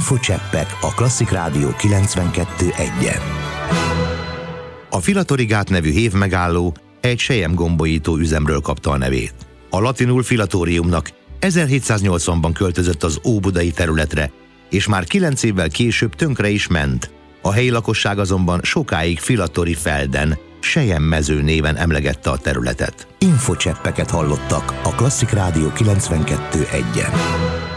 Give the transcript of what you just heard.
Infocseppek a Klasszik Rádió 92.1-en. A Filatorigát nevű hévmegálló egy selyemgombolító üzemről kapta a nevét. A latinul filatóriumnak 1780-ban költözött az óbudai területre, és már 9 évvel később tönkre is ment. A helyi lakosság azonban sokáig Filatori Felden, Selyemmező néven emlegette a területet. Infocseppeket hallottak a Klasszik Rádió 92.1-en.